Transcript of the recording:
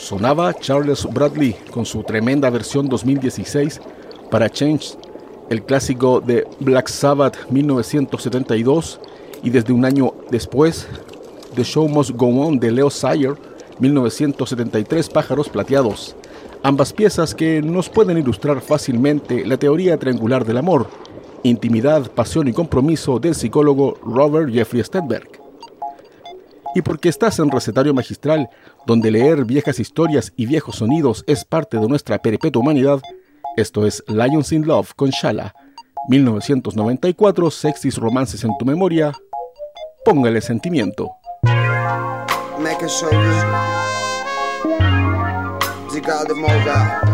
sonaba Charles Bradley con su tremenda versión 2016 para Change, el clásico de Black Sabbath 1972, y desde un año después, The Show Must Go On de Leo Sayer 1973, Pájaros Plateados. Ambas piezas que nos pueden ilustrar fácilmente la teoría triangular del amor, intimidad, pasión y compromiso del psicólogo Robert Jeffrey Stedberg. Y porque estás en Recetario Magistral, donde leer viejas historias y viejos sonidos es parte de nuestra perpetua humanidad, esto es Lions in Love con Shala, 1994, Sexys Romances en tu memoria. Póngale sentimiento. Make a show you. Zigal de Moga.